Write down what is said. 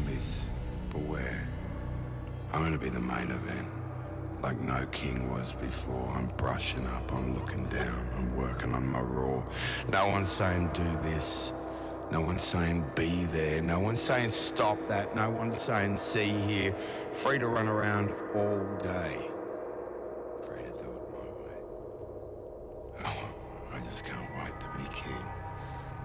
enemies, beware. I'm gonna be the main event. Like no king was before. I'm brushing up, I'm looking down, I'm working on my raw. No one's saying do this. No one's saying be there. No one's saying stop that. No one's saying see here. Free to run around all day.